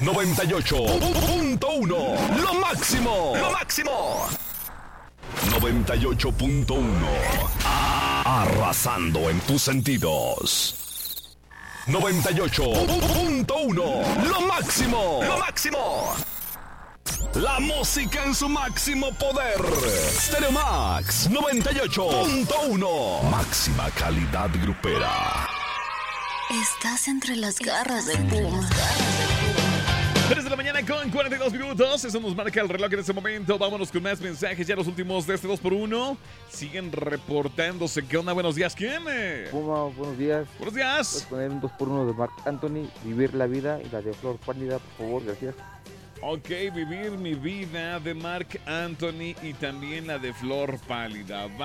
98.1. Lo máximo. Lo máximo. 98.1. Arrasando en tus sentidos. 98.1. Lo máximo. Lo máximo. La música en su máximo poder. Stereo Max 98.1. Máxima calidad grupera. Estás entre las garras del puma. 3 de la mañana con 42 minutos. Eso nos marca el reloj en este momento. Vámonos con más mensajes. Ya los últimos de este 2x1. Siguen reportándose. ¿Qué onda? Buenos días. ¿Quién? Puma, buenos días. Buenos días. Puedes poner un 2x1 de Marc Anthony, Vivir la vida, y la de Flor Pálida, por favor, gracias. Ok, Vivir mi vida de Marc Anthony y también la de Flor Pálida.